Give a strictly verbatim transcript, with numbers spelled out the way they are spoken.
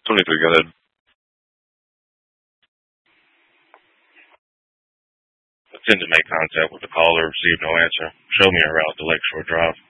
twenty-three, go ahead. Attempt to make contact with the caller, received no answer. Show me a route to Lakeshore Drive.